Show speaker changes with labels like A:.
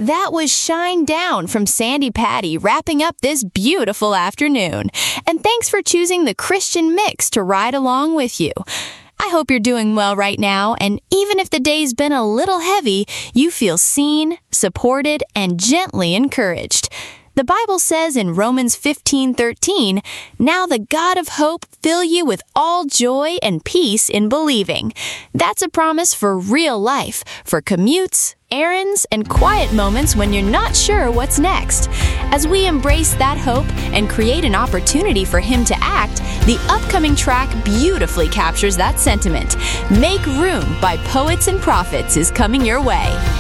A: That was Shine Down from Sandy Patty, wrapping up this beautiful afternoon. And thanks for choosing the Christian Mix to ride along with you. I hope you're doing well right now, and even if the day's been a little heavy, you feel seen, supported, and gently encouraged. The Bible says in Romans 15:13, "Now the God of hope fill you with all joy and peace in believing." That's a promise for real life, for commutes, errands, and quiet moments when you're not sure what's next. As we embrace that hope and create an opportunity for Him to act, the upcoming track beautifully captures that sentiment. "Make Room" by Poets and Prophets is coming your way.